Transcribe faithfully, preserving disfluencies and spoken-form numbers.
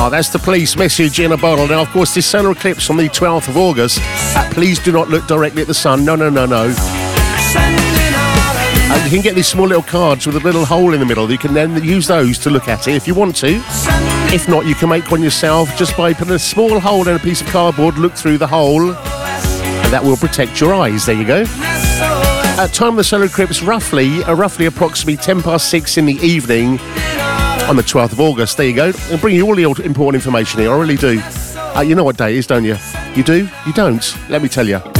Ah, that's the police message in a bottle. Now, of course, this solar eclipse on the twelfth of August. Uh, please do not look directly at the sun. No, no, no, no. Uh, you can get these small little cards with a little hole in the middle. You can then use those to look at it if you want to. If not, you can make one yourself just by putting a small hole in a piece of cardboard, look through the hole, and that will protect your eyes. There you go. At time of the solar eclipse, roughly, uh, roughly approximately ten past six in the evening on the twelfth of August. There you go. I'll bring you all the important information here. I really do. Uh, you know what day it is, don't you? You do? You don't? Let me tell you.